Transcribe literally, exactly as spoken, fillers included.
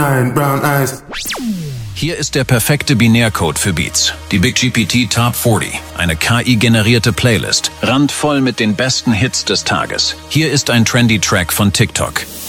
brown eyes. Hier ist der perfekte Binärcode für Beats. Die Big G P T Top vierzig, eine K I-generierte Playlist, randvoll mit den besten Hits des Tages. Hier ist ein trendy Track von TikTok.